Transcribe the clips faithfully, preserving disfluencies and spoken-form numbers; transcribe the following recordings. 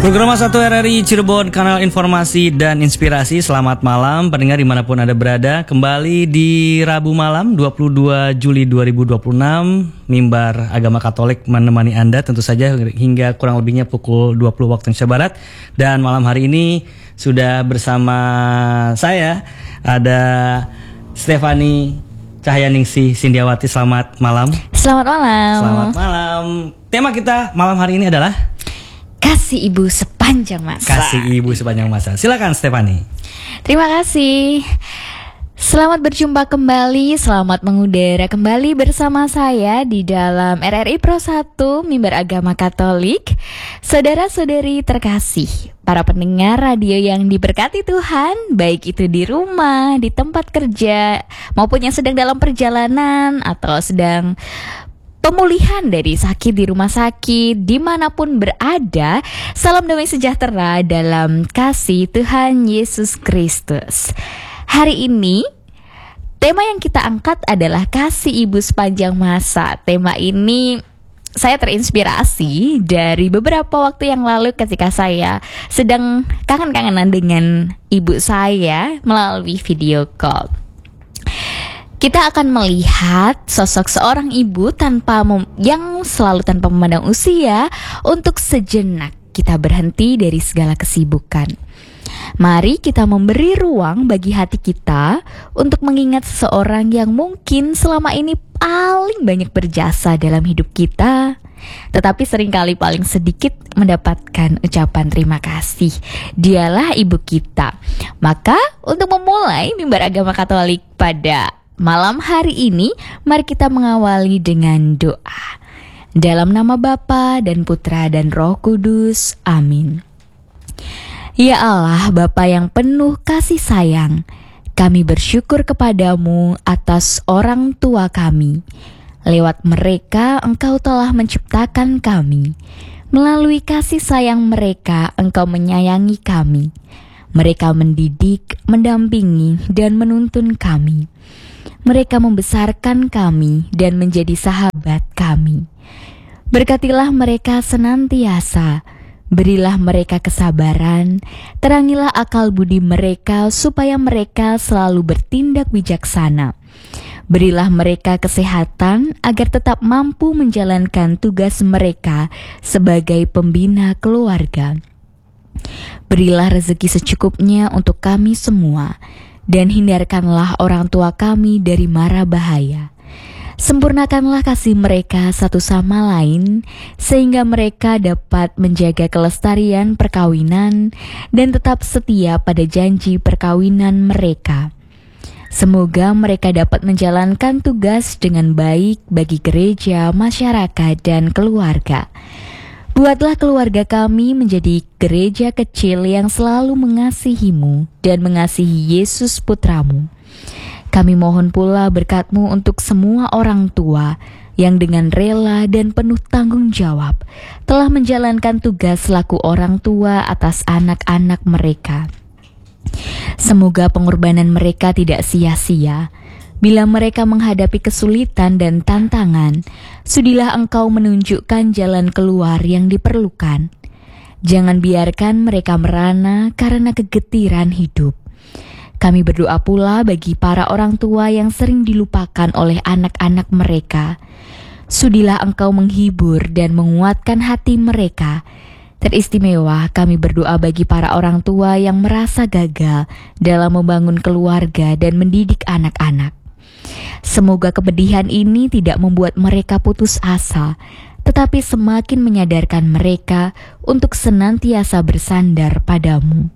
Program satu R R I Cirebon, kanal informasi dan inspirasi. Selamat malam pendengar dimanapun Anda berada. Kembali di Rabu malam dua puluh dua Juli dua ribu dua puluh enam, Mimbar Agama Katolik menemani Anda tentu saja hingga kurang lebihnya pukul dua puluh waktu Indonesia Barat. Dan malam hari ini sudah bersama saya ada Stefani Cahyaningsih Sindiawati. Selamat malam. Selamat malam. Selamat malam. Tema kita malam hari ini adalah Kasih Ibu Sepanjang Masa. Kasih Ibu Sepanjang Masa. Silakan Stefani. Terima kasih. Selamat berjumpa kembali, selamat mengudara kembali bersama saya di dalam R R I Pro satu Mimbar Agama Katolik. Saudara-saudari terkasih, para pendengar radio yang diberkati Tuhan, baik itu di rumah, di tempat kerja, maupun yang sedang dalam perjalanan atau sedang pemulihan dari sakit di rumah sakit, dimanapun berada, salam damai sejahtera dalam kasih Tuhan Yesus Kristus. Hari ini, tema yang kita angkat adalah Kasih Ibu Sepanjang Masa. Tema ini saya terinspirasi dari beberapa waktu yang lalu ketika saya sedang kangen-kangenan dengan ibu saya melalui video call. Kita akan melihat sosok seorang ibu tanpa mem- yang selalu tanpa memandang usia. Untuk sejenak kita berhenti dari segala kesibukan. Mari kita memberi ruang bagi hati kita untuk mengingat seseorang yang mungkin selama ini paling banyak berjasa dalam hidup kita, tetapi seringkali paling sedikit mendapatkan ucapan terima kasih. Dialah ibu kita. Maka untuk memulai Mimbar Agama Katolik pada malam hari ini, mari kita mengawali dengan doa. Dalam nama Bapa dan Putra dan Roh Kudus. Amin. Ya Allah, Bapa yang penuh kasih sayang, kami bersyukur kepadamu atas orang tua kami. Lewat mereka Engkau telah menciptakan kami. Melalui kasih sayang mereka Engkau menyayangi kami. Mereka mendidik, mendampingi, dan menuntun kami. Mereka membesarkan kami dan menjadi sahabat kami. Berkatilah mereka senantiasa, berilah mereka kesabaran, terangilah akal budi mereka supaya mereka selalu bertindak bijaksana. Berilah mereka kesehatan agar tetap mampu menjalankan tugas mereka sebagai pembina keluarga. Berilah rezeki secukupnya untuk kami semua, dan hindarkanlah orang tua kami dari mara bahaya. Sempurnakanlah kasih mereka satu sama lain, sehingga mereka dapat menjaga kelestarian perkawinan dan tetap setia pada janji perkawinan mereka. Semoga mereka dapat menjalankan tugas dengan baik bagi gereja, masyarakat, dan keluarga. Buatlah keluarga kami menjadi gereja kecil yang selalu mengasihimu dan mengasihi Yesus Putramu. Kami mohon pula berkat-Mu untuk semua orang tua yang dengan rela dan penuh tanggung jawab telah menjalankan tugas selaku orang tua atas anak-anak mereka. Semoga pengorbanan mereka tidak sia-sia. Bila mereka menghadapi kesulitan dan tantangan, sudilah Engkau menunjukkan jalan keluar yang diperlukan. Jangan biarkan mereka merana karena kegetiran hidup. Kami berdoa pula bagi para orang tua yang sering dilupakan oleh anak-anak mereka. Sudilah Engkau menghibur dan menguatkan hati mereka. Teristimewa kami berdoa bagi para orang tua yang merasa gagal dalam membangun keluarga dan mendidik anak-anak. Semoga kepedihan ini tidak membuat mereka putus asa, tetapi semakin menyadarkan mereka untuk senantiasa bersandar padamu.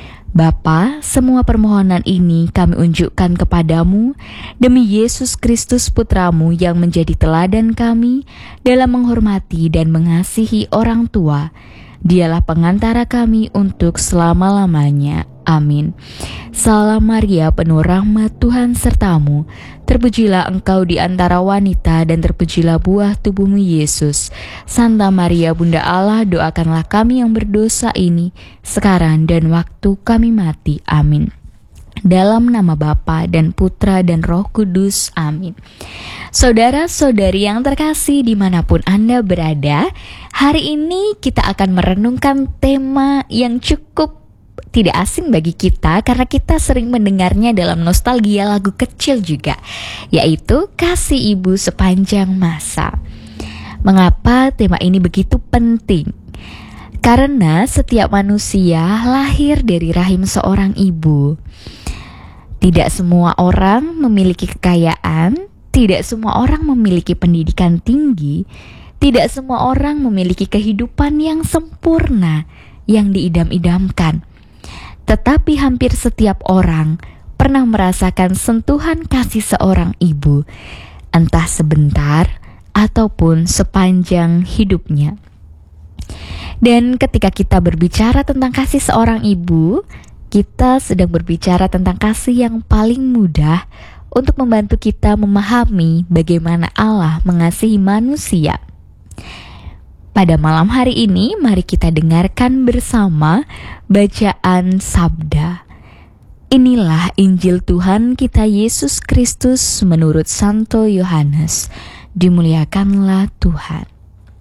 Bapa, semua permohonan ini kami unjukkan kepadamu demi Yesus Kristus Putramu yang menjadi teladan kami dalam menghormati dan mengasihi orang tua. Dialah pengantara kami untuk selama-lamanya. Amin. Salam Maria, penuh rahmat, Tuhan sertamu. Terpujilah engkau di antara wanita dan terpujilah buah tubuhmu Yesus. Santa Maria Bunda Allah, doakanlah kami yang berdosa ini sekarang dan waktu kami mati. Amin. Dalam nama Bapa dan Putra dan Roh Kudus. Amin. Saudara-saudari yang terkasih dimanapun Anda berada, hari ini kita akan merenungkan tema yang cukup tidak asing bagi kita karena kita sering mendengarnya dalam nostalgia lagu kecil juga, yaitu kasih ibu sepanjang masa. Mengapa tema ini begitu penting? Karena setiap manusia lahir dari rahim seorang ibu. Tidak semua orang memiliki kekayaan, tidak semua orang memiliki pendidikan tinggi, tidak semua orang memiliki kehidupan yang sempurna, yang diidam-idamkan. Tetapi hampir setiap orang pernah merasakan sentuhan kasih seorang ibu, entah sebentar ataupun sepanjang hidupnya. Dan ketika kita berbicara tentang kasih seorang ibu, kita sedang berbicara tentang kasih yang paling mudah untuk membantu kita memahami bagaimana Allah mengasihi manusia. Pada malam hari ini, mari kita dengarkan bersama bacaan sabda. Inilah Injil Tuhan kita Yesus Kristus menurut Santo Yohanes. Dimuliakanlah Tuhan.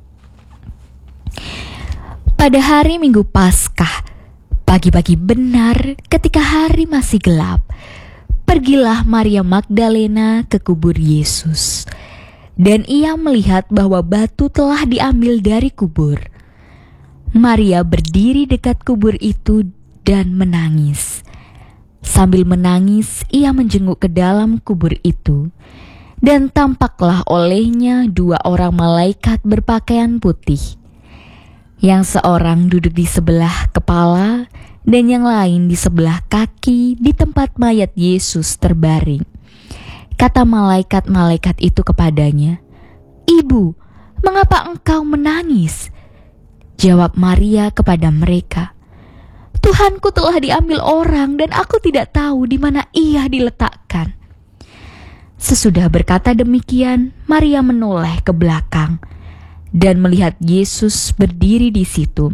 Pada hari Minggu Paskah, pagi-pagi benar ketika hari masih gelap, pergilah Maria Magdalena ke kubur Yesus. Dan ia melihat bahwa batu telah diambil dari kubur. Maria berdiri dekat kubur itu dan menangis. Sambil menangis, ia menjenguk ke dalam kubur itu. Dan tampaklah olehnya dua orang malaikat berpakaian putih. Yang seorang duduk di sebelah kepala dan yang lain di sebelah kaki di tempat mayat Yesus terbaring. Kata malaikat-malaikat itu kepadanya, "Ibu, mengapa engkau menangis?" Jawab Maria kepada mereka, "Tuhanku telah diambil orang dan aku tidak tahu di mana ia diletakkan." Sesudah berkata demikian, Maria menoleh ke belakang dan melihat Yesus berdiri di situ.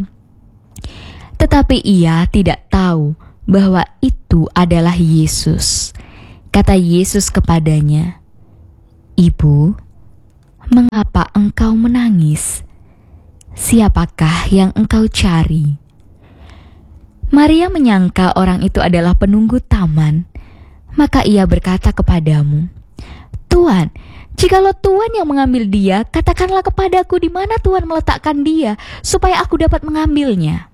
Tetapi ia tidak tahu bahwa itu adalah Yesus. Kata Yesus kepadanya, "Ibu, mengapa engkau menangis? Siapakah yang engkau cari?" Maria menyangka orang itu adalah penunggu taman. Maka ia berkata kepadamu, "Tuan, jikalau Tuan yang mengambil dia, katakanlah kepadaku di mana Tuan meletakkan dia, supaya aku dapat mengambilnya."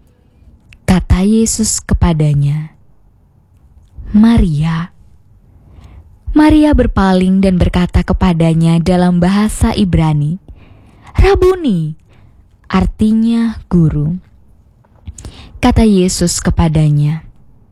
Kata Yesus kepadanya, "Maria." Maria berpaling dan berkata kepadanya dalam bahasa Ibrani, "Rabuni," artinya guru. Kata Yesus kepadanya,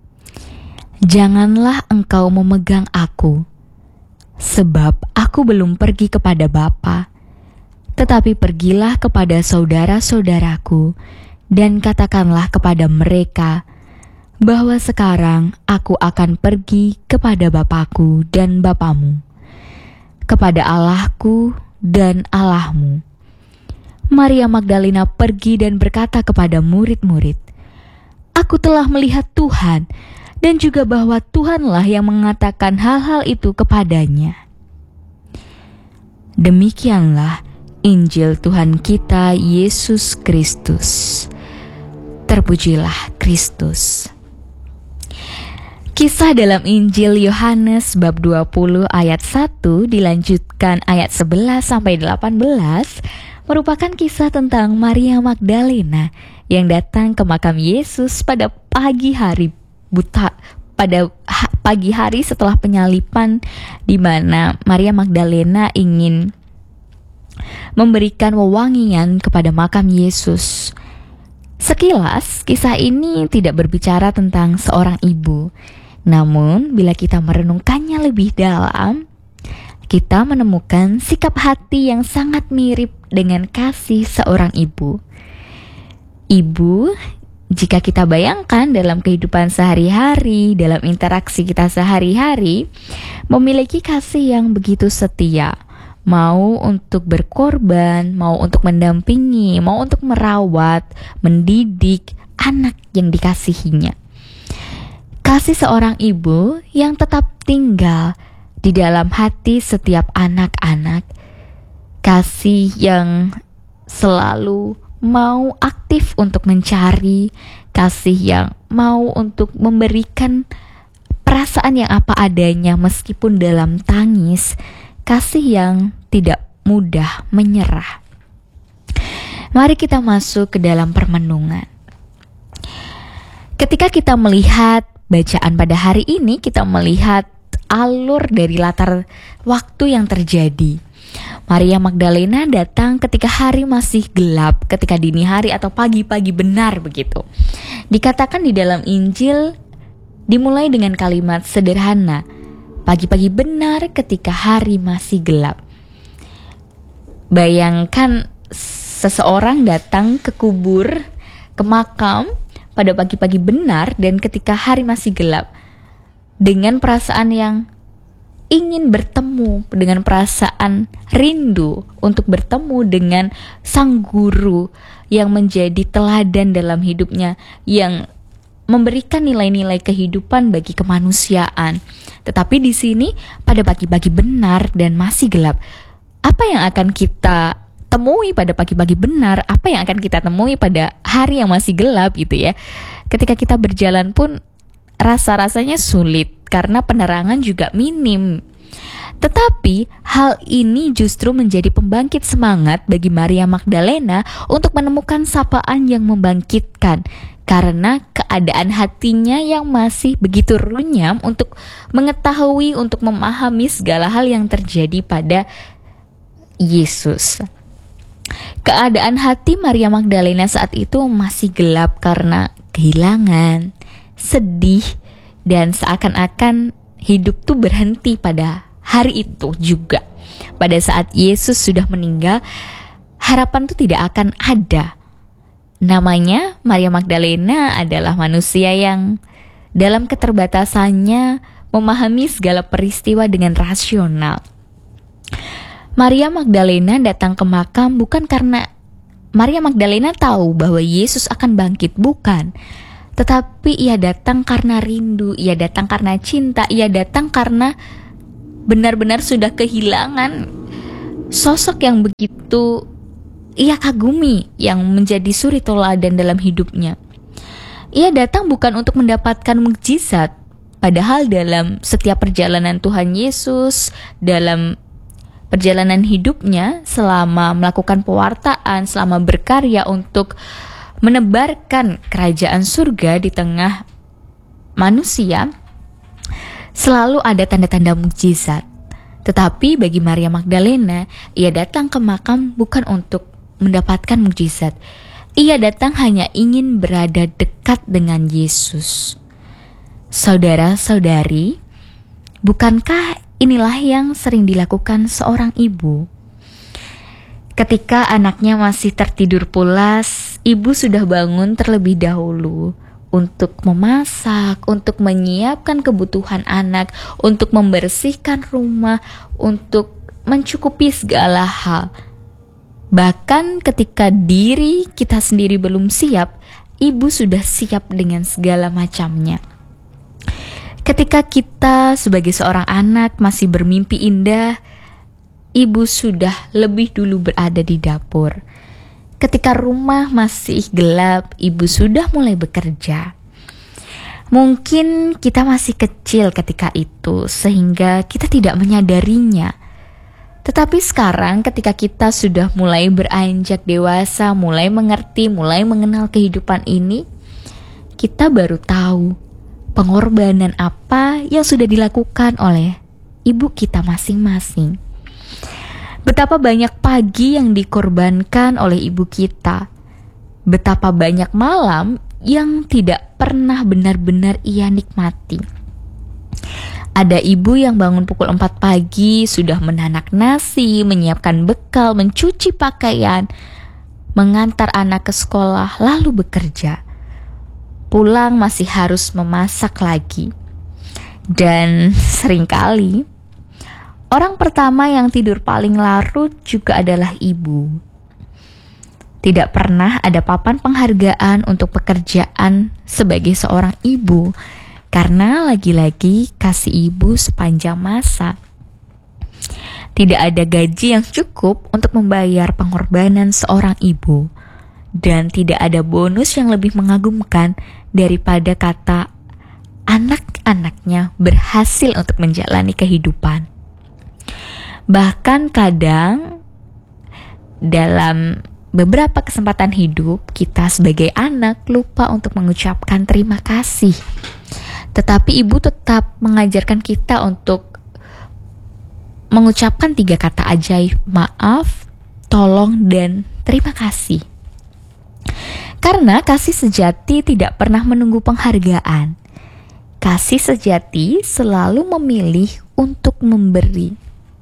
"Janganlah engkau memegang aku, sebab aku belum pergi kepada Bapa. Tetapi pergilah kepada saudara-saudaraku dan katakanlah kepada mereka bahwa sekarang aku akan pergi kepada Bapakku dan Bapamu, kepada Allahku dan Allahmu." Maria Magdalena pergi dan berkata kepada murid-murid, "Aku telah melihat Tuhan," dan juga bahwa Tuhanlah yang mengatakan hal-hal itu kepadanya. Demikianlah Injil Tuhan kita Yesus Kristus. Terpujilah Kristus. Kisah dalam Injil Yohanes bab dua puluh ayat satu dilanjutkan ayat sebelas sampai delapan belas merupakan kisah tentang Maria Magdalena yang datang ke makam Yesus pada pagi hari buta pada ha, pagi hari setelah penyalipan, di mana Maria Magdalena ingin memberikan wewangian kepada makam Yesus. Sekilas kisah ini tidak berbicara tentang seorang ibu. Namun bila kita merenungkannya lebih dalam, kita menemukan sikap hati yang sangat mirip dengan kasih seorang ibu. Ibu, jika kita bayangkan dalam kehidupan sehari-hari, dalam interaksi kita sehari-hari, memiliki kasih yang begitu setia, mau untuk berkorban, mau untuk mendampingi, mau untuk merawat, mendidik anak yang dikasihinya. kasih seorang ibu yang tetap tinggal di dalam hati setiap anak-anak, kasih yang selalu mau aktif untuk mencari, kasih yang mau untuk memberikan perasaan yang apa adanya meskipun dalam tangis, kasih yang tidak mudah menyerah. Mari kita masuk ke dalam permenungan. Ketika kita melihat bacaan pada hari ini, kita melihat alur dari latar waktu yang terjadi. Maria Magdalena datang ketika hari masih gelap, ketika dini hari atau pagi-pagi benar begitu. Dikatakan di dalam Injil dimulai dengan kalimat sederhana, pagi-pagi benar ketika hari masih gelap. Bayangkan seseorang datang ke kubur, ke makam pada pagi-pagi benar dan ketika hari masih gelap, dengan perasaan yang ingin bertemu, dengan perasaan rindu untuk bertemu dengan sang guru yang menjadi teladan dalam hidupnya, yang memberikan nilai-nilai kehidupan bagi kemanusiaan. Tetapi di sini pada pagi-pagi benar dan masih gelap, apa yang akan kita temui pada pagi-pagi benar, apa yang akan kita temui pada hari yang masih gelap gitu ya. Ketika kita berjalan pun rasa-rasanya sulit karena penerangan juga minim. Tetapi hal ini justru menjadi pembangkit semangat bagi Maria Magdalena untuk menemukan sapaan yang membangkitkan, karena keadaan hatinya yang masih begitu runyam untuk mengetahui, untuk memahami segala hal yang terjadi pada Yesus. Keadaan hati Maria Magdalena saat itu masih gelap karena kehilangan, sedih, dan seakan-akan hidup tuh berhenti pada hari itu juga. Pada saat Yesus sudah meninggal, harapan tuh tidak akan ada. Namanya Maria Magdalena adalah manusia yang dalam keterbatasannya memahami segala peristiwa dengan rasional. Maria Magdalena datang ke makam bukan karena Maria Magdalena tahu bahwa Yesus akan bangkit, bukan. Tetapi ia datang karena rindu, ia datang karena cinta, ia datang karena benar-benar sudah kehilangan sosok yang begitu ia kagumi, yang menjadi suri teladan dalam hidupnya. Ia datang bukan untuk mendapatkan mukjizat, padahal dalam setiap perjalanan Tuhan Yesus, dalam perjalanan hidupnya, selama melakukan pewartaan, selama berkarya untuk menebarkan kerajaan surga di tengah manusia, selalu ada tanda-tanda mukjizat. Tetapi bagi Maria Magdalena, ia datang ke makam bukan untuk mendapatkan mukjizat. Ia datang hanya ingin berada dekat dengan Yesus. Saudara-saudari, bukankah inilah yang sering dilakukan seorang ibu? Ketika anaknya masih tertidur pulas, ibu sudah bangun terlebih dahulu untuk memasak, untuk menyiapkan kebutuhan anak, untuk membersihkan rumah, untuk mencukupi segala hal. Bahkan ketika diri kita sendiri belum siap, ibu sudah siap dengan segala macamnya. Ketika kita sebagai seorang anak masih bermimpi indah, ibu sudah lebih dulu berada di dapur. Ketika rumah masih gelap, ibu sudah mulai bekerja. Mungkin kita masih kecil ketika itu, sehingga kita tidak menyadarinya. Tetapi sekarang ketika kita sudah mulai beranjak dewasa, mulai mengerti, mulai mengenal kehidupan ini, kita baru tahu pengorbanan apa yang sudah dilakukan oleh ibu kita masing-masing. Betapa banyak pagi yang dikorbankan oleh ibu kita. Betapa banyak malam yang tidak pernah benar-benar ia nikmati. Ada ibu yang bangun pukul empat pagi, sudah menanak nasi, menyiapkan bekal, mencuci pakaian, mengantar anak ke sekolah, lalu bekerja. Pulang masih harus memasak lagi. Dan seringkali orang pertama yang tidur paling larut juga adalah ibu. Tidak pernah ada papan penghargaan untuk pekerjaan sebagai seorang ibu, Karena lagi-lagi kasih ibu sepanjang masa. Tidak ada gaji yang cukup untuk membayar pengorbanan seorang ibu. Dan tidak ada bonus yang lebih mengagumkan daripada kata anak-anaknya berhasil untuk menjalani kehidupan. Bahkan kadang dalam beberapa kesempatan hidup kita sebagai anak lupa untuk mengucapkan terima kasih. Tetapi ibu tetap mengajarkan kita untuk mengucapkan tiga kata ajaib: maaf, tolong, dan terima kasih. Karena kasih sejati tidak pernah menunggu penghargaan. Kasih sejati selalu memilih untuk memberi.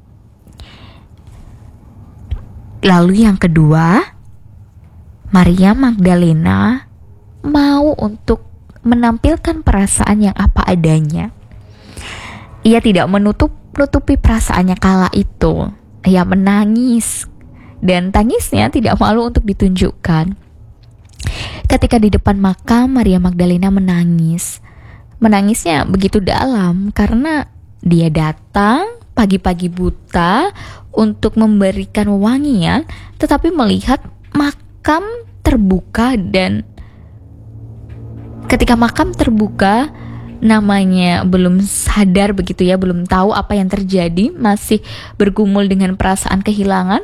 Lalu yang kedua, Maria Magdalena mau untuk menampilkan perasaan yang apa adanya. Ia tidak menutup nutupi perasaannya kala itu. Ia menangis, dan tangisnya tidak malu untuk ditunjukkan. Ketika di depan makam, Maria Magdalena menangis. Menangisnya begitu dalam karena dia datang pagi-pagi buta untuk memberikan wewangian, tetapi melihat makam terbuka, dan ketika makam terbuka, namanya belum sadar begitu ya, belum tahu apa yang terjadi, masih bergumul dengan perasaan kehilangan.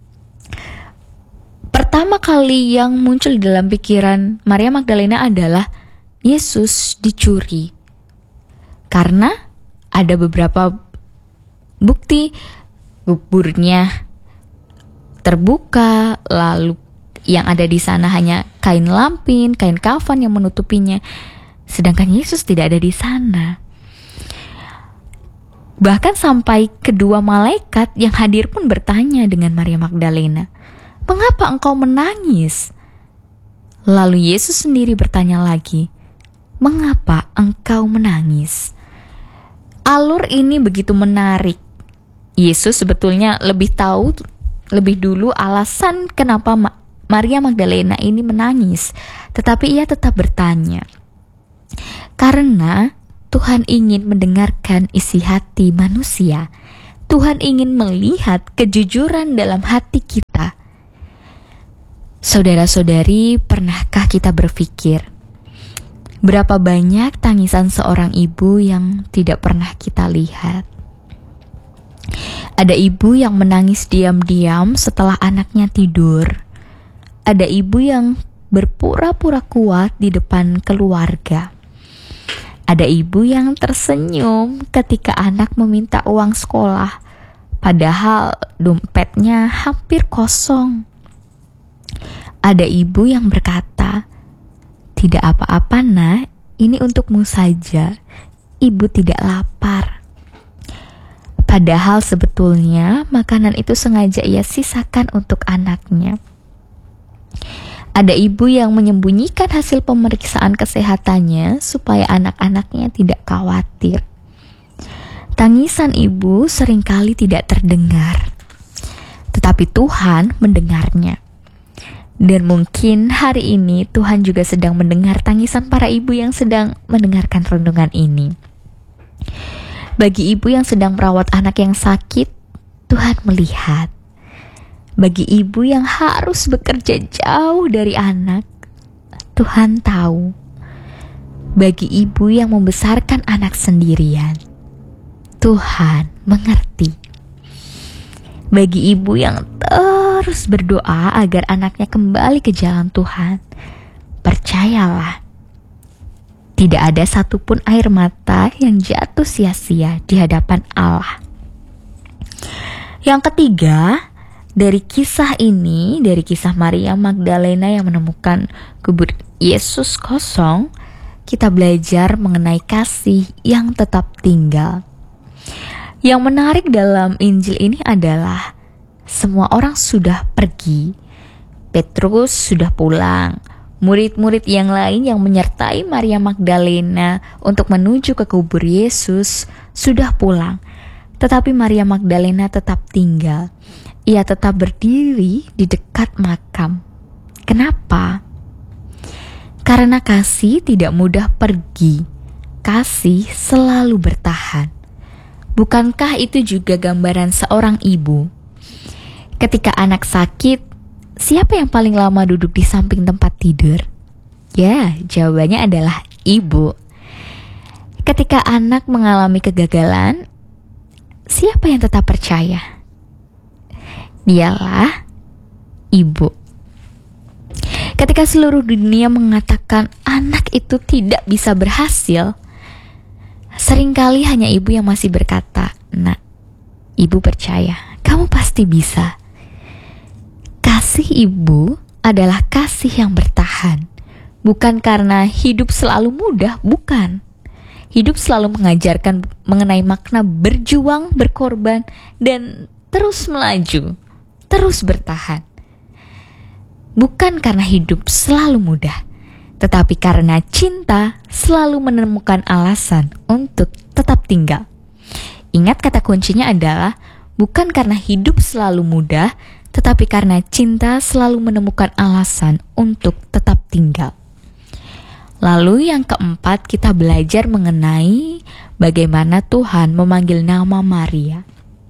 Pertama kali yang muncul dalam pikiran Maria Magdalena adalah Yesus dicuri. Karena ada beberapa bukti kuburnya terbuka, lalu yang ada di sana hanya kain lampin, kain kafan yang menutupinya. Sedangkan Yesus tidak ada di sana. Bahkan sampai kedua malaikat yang hadir pun bertanya dengan Maria Magdalena, "Mengapa engkau menangis?" Lalu Yesus sendiri bertanya lagi, "Mengapa engkau menangis?" Alur ini begitu menarik. Yesus sebetulnya lebih tahu lebih dulu alasan kenapa Maria Magdalena ini menangis, tetapi ia tetap bertanya. Karena Tuhan ingin mendengarkan isi hati manusia. Tuhan ingin melihat kejujuran dalam hati kita. Saudara-saudari, pernahkah kita berpikir berapa banyak tangisan seorang ibu yang tidak pernah kita lihat? Ada ibu yang menangis diam-diam setelah anaknya tidur. Ada ibu yang berpura-pura kuat di depan keluarga. Ada ibu yang tersenyum ketika anak meminta uang sekolah, padahal dompetnya hampir kosong. Ada ibu yang berkata, "Tidak apa-apa nak, ini untukmu saja. Ibu tidak lapar." Padahal sebetulnya makanan itu sengaja ia sisakan untuk anaknya. Ada ibu yang menyembunyikan hasil pemeriksaan kesehatannya supaya anak-anaknya tidak khawatir. Tangisan ibu seringkali tidak terdengar, tetapi Tuhan mendengarnya. Dan mungkin hari ini Tuhan juga sedang mendengar tangisan para ibu yang sedang mendengarkan renungan ini. Bagi ibu yang sedang merawat anak yang sakit, Tuhan melihat. Bagi ibu yang harus bekerja jauh dari anak, Tuhan tahu. Bagi ibu yang membesarkan anak sendirian, Tuhan mengerti. Bagi ibu yang terus berdoa agar anaknya kembali ke jalan Tuhan, percayalah, tidak ada satupun air mata yang jatuh sia-sia di hadapan Allah. Yang ketiga, dari kisah ini, dari kisah Maria Magdalena yang menemukan kubur Yesus kosong, kita belajar mengenai kasih yang tetap tinggal. Yang menarik dalam Injil ini adalah semua orang sudah pergi. Petrus sudah pulang. Murid-murid yang lain yang menyertai Maria Magdalena untuk menuju ke kubur Yesus sudah pulang. Tetapi Maria Magdalena tetap tinggal. Ia tetap berdiri di dekat makam. Kenapa? Karena kasih tidak mudah pergi. kasih selalu bertahan. Bukankah itu juga gambaran seorang ibu? Ketika anak sakit, siapa yang paling lama duduk di samping tempat tidur? Ya, jawabannya adalah ibu. Ketika anak mengalami kegagalan, siapa yang tetap percaya? Dialah ibu. Ketika seluruh dunia mengatakan anak itu tidak bisa berhasil, seringkali hanya ibu yang masih berkata, "Nak, ibu percaya, kamu pasti bisa." Kasih ibu adalah kasih yang bertahan. Bukan karena hidup selalu mudah, bukan. Hidup selalu mengajarkan mengenai makna berjuang, berkorban, dan terus melaju, terus bertahan. Bukan karena hidup selalu mudah, tetapi karena cinta selalu menemukan alasan untuk tetap tinggal. Ingat, kata kuncinya adalah bukan karena hidup selalu mudah, tetapi karena cinta selalu menemukan alasan untuk tetap tinggal. Lalu yang keempat, kita belajar mengenai bagaimana Tuhan memanggil nama Maria.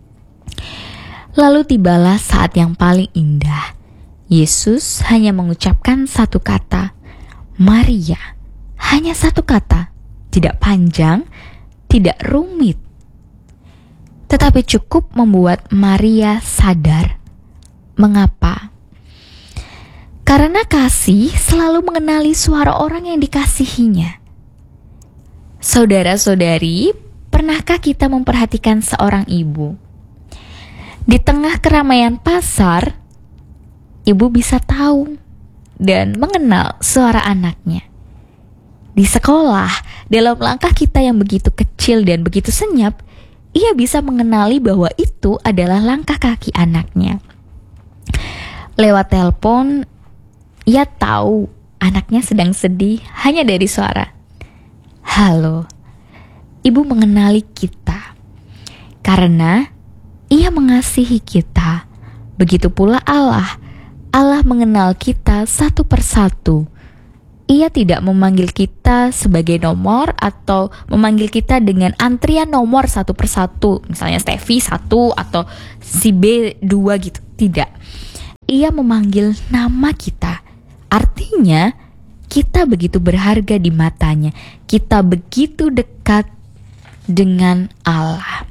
Lalu tibalah saat yang paling indah. Yesus hanya mengucapkan satu kata, Maria. Hanya satu kata, tidak panjang, tidak rumit. Tetapi cukup membuat Maria sadar. Mengapa? Karena kasih selalu mengenali suara orang yang dikasihinya. Saudara-saudari, pernahkah kita memperhatikan seorang ibu? Di tengah keramaian pasar, ibu bisa tahu dan mengenal suara anaknya. Di sekolah, dalam langkah kita yang begitu kecil dan begitu senyap, ia bisa mengenali bahwa itu adalah langkah kaki anaknya. Lewat telepon, ia tahu anaknya sedang sedih hanya dari suara. Halo, ibu mengenali kita karena ia mengasihi kita. Begitu pula Allah. Allah mengenal kita satu persatu. Ia tidak memanggil kita sebagai nomor atau memanggil kita dengan antrian nomor satu persatu. Misalnya Steffi satu atau si B dua gitu. Tidak. Ia memanggil nama kita. Artinya kita begitu berharga di matanya. Kita begitu dekat dengan Allah.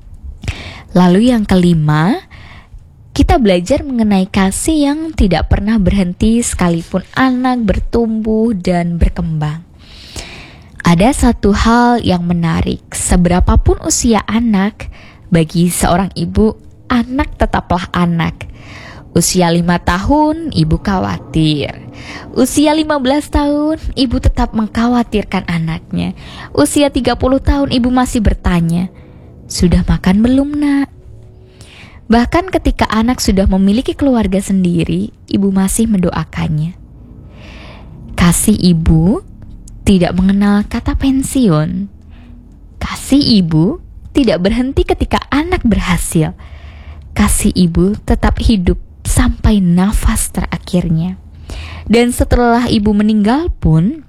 Lalu yang kelima, kita belajar mengenai kasih yang tidak pernah berhenti sekalipun anak bertumbuh dan berkembang. Ada satu hal yang menarik, seberapapun usia anak, bagi seorang ibu, anak tetaplah anak. Usia lima tahun, ibu khawatir. Usia lima belas tahun, ibu tetap mengkhawatirkan anaknya. Usia tiga puluh tahun, ibu masih bertanya, "Sudah makan belum, Nak?" Bahkan ketika anak sudah memiliki keluarga sendiri, ibu masih mendoakannya. Kasih ibu tidak mengenal kata pensiun. Kasih ibu tidak berhenti ketika anak berhasil. Kasih ibu tetap hidup sampai nafas terakhirnya. Dan setelah ibu meninggal pun,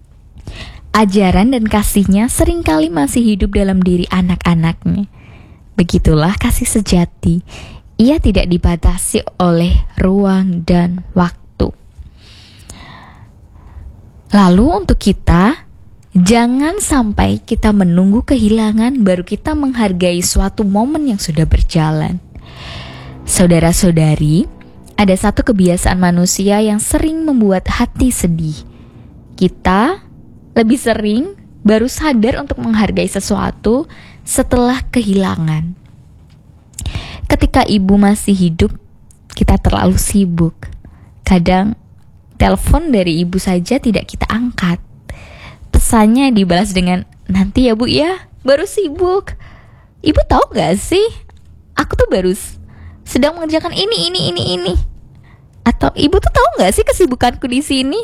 ajaran dan kasihnya seringkali masih hidup dalam diri anak-anaknya. Begitulah kasih sejati. Ia tidak dibatasi oleh ruang dan waktu. Lalu untuk kita, jangan sampai kita menunggu kehilangan baru kita menghargai suatu momen yang sudah berjalan. Saudara-saudari, ada satu kebiasaan manusia yang sering membuat hati sedih. Kita lebih sering baru sadar untuk menghargai sesuatu setelah kehilangan. Ketika ibu masih hidup, kita terlalu sibuk. Kadang telepon dari ibu saja tidak kita angkat. Pesannya dibalas dengan, "Nanti ya Bu ya, baru sibuk." Ibu tahu gak sih, aku tuh baru sedang mengerjakan ini, ini, ini, ini. Atau ibu tuh tahu gak sih kesibukanku di sini?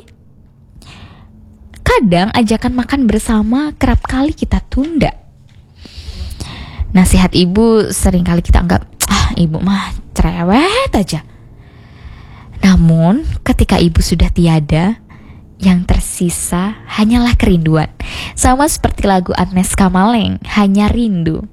Kadang ajakan makan bersama kerap kali kita tunda. Nasihat ibu sering kali kita anggap, ah ibu mah cerewet aja. Namun ketika ibu sudah tiada, yang tersisa hanyalah kerinduan. Sama seperti lagu Agnes Kamaleng, Hanya Rindu.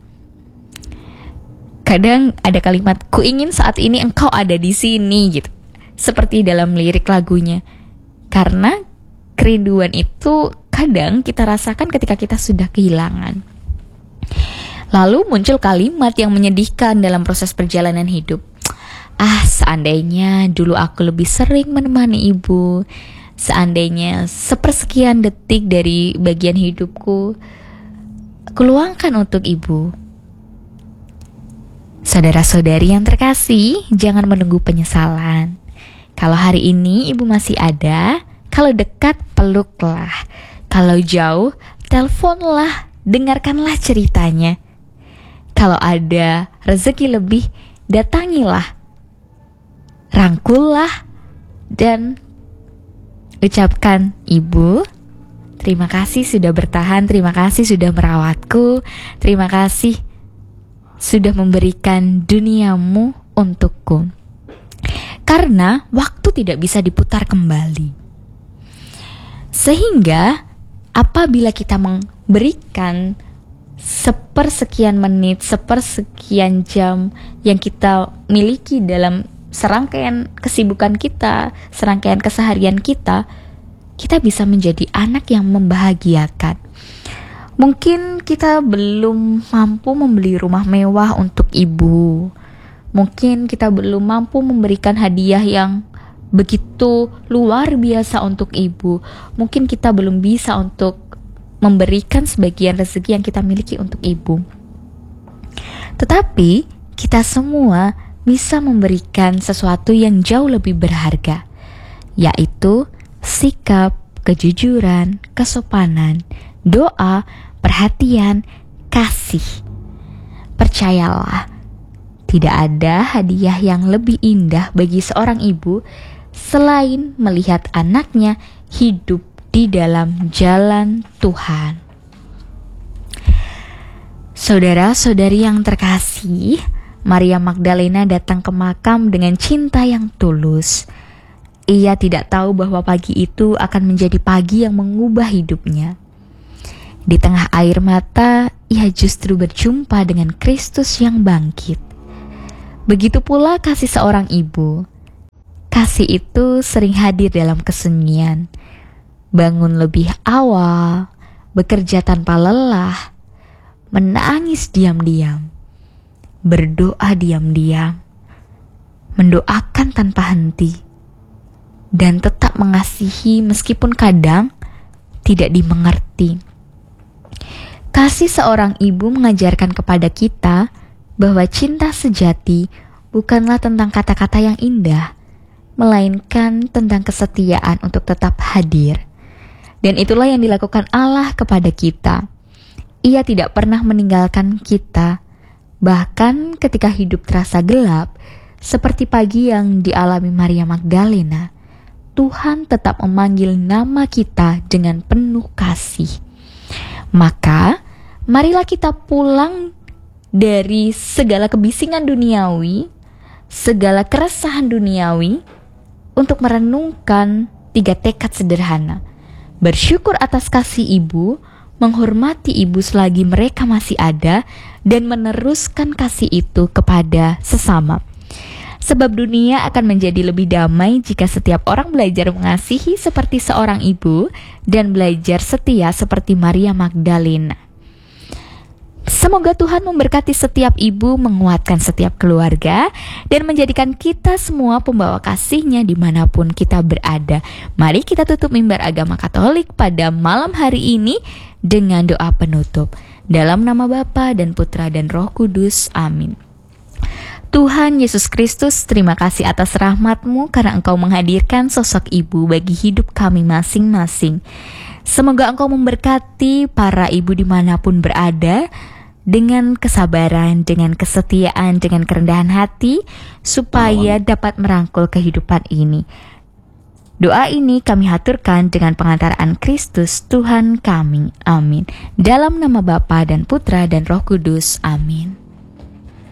Kadang ada kalimat, ku ingin saat ini engkau ada di sini gitu. Seperti dalam lirik lagunya. Karena kerinduan itu kadang kita rasakan ketika kita sudah kehilangan. Lalu muncul kalimat yang menyedihkan dalam proses perjalanan hidup. Ah, seandainya dulu aku lebih sering menemani ibu. Seandainya sepersekian detik dari bagian hidupku kuluangkan untuk ibu. Saudara-saudari yang terkasih, jangan menunggu penyesalan. Kalau hari ini ibu masih ada, kalau dekat peluklah. Kalau jauh, teleponlah, dengarkanlah ceritanya. Kalau ada rezeki lebih, datangilah. Rangkullah dan ucapkan, ibu, terima kasih sudah bertahan, terima kasih sudah merawatku, terima kasih sudah memberikan duniamu untukku. Karena waktu tidak bisa diputar kembali. Sehingga apabila kita memberikan sepersekian menit, sepersekian jam yang kita miliki dalam serangkaian kesibukan kita, serangkaian keseharian kita, kita bisa menjadi anak yang membahagiakan. Mungkin kita belum mampu membeli rumah mewah untuk ibu. Mungkin kita belum mampu memberikan hadiah yang begitu luar biasa untuk ibu. Mungkin kita belum bisa untuk memberikan sebagian rezeki yang kita miliki untuk ibu. Tetapi kita semua bisa memberikan sesuatu yang jauh lebih berharga, yaitu sikap, kejujuran, kesopanan, doa, perhatian, kasih. Percayalah, tidak ada hadiah yang lebih indah bagi seorang ibu selain melihat anaknya hidup di dalam jalan Tuhan. Saudara-saudari yang terkasih, Maria Magdalena datang ke makam dengan cinta yang tulus. Ia tidak tahu bahwa pagi itu akan menjadi pagi yang mengubah hidupnya. Di tengah air mata, ia justru berjumpa dengan Kristus yang bangkit. Begitu pula kasih seorang ibu. Kasih itu sering hadir dalam kesunyian. Bangun lebih awal, bekerja tanpa lelah, menangis diam-diam, berdoa diam-diam, mendoakan tanpa henti, dan tetap mengasihi meskipun kadang tidak dimengerti. Kasih seorang ibu mengajarkan kepada kita bahwa cinta sejati bukanlah tentang kata-kata yang indah, melainkan tentang kesetiaan untuk tetap hadir. Dan itulah yang dilakukan Allah kepada kita. Ia tidak pernah meninggalkan kita, bahkan ketika hidup terasa gelap, seperti pagi yang dialami Maria Magdalena, Tuhan tetap memanggil nama kita dengan penuh kasih. Maka, marilah kita pulang dari segala kebisingan duniawi, segala keresahan duniawi, untuk merenungkan tiga tekad sederhana. Bersyukur atas kasih ibu, menghormati ibu selagi mereka masih ada, dan meneruskan kasih itu kepada sesama. Sebab dunia akan menjadi lebih damai jika setiap orang belajar mengasihi seperti seorang ibu dan belajar setia seperti Maria Magdalena. Semoga Tuhan memberkati setiap ibu, menguatkan setiap keluarga, dan menjadikan kita semua pembawa kasih-Nya dimanapun kita berada. Mari kita tutup mimbar agama Katolik pada malam hari ini dengan doa penutup. Dalam nama Bapa dan Putra dan Roh Kudus. Amin. Tuhan Yesus Kristus, terima kasih atas rahmat-Mu karena Engkau menghadirkan sosok ibu bagi hidup kami masing-masing. Semoga Engkau memberkati para ibu dimanapun berada, dengan kesabaran, dengan kesetiaan, dengan kerendahan hati, supaya dapat merangkul kehidupan ini. Doa ini kami haturkan dengan pengantaraan Kristus Tuhan kami. Amin. Dalam nama Bapa dan Putra dan Roh Kudus. Amin.